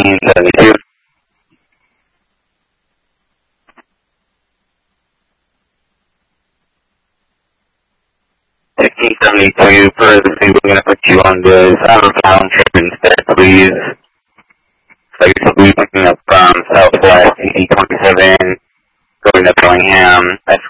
1672. 1672, for the thing we're going to put you on the southbound trip instead, please. So you'll be picking up from Southwest 27, going to Bellingham. That's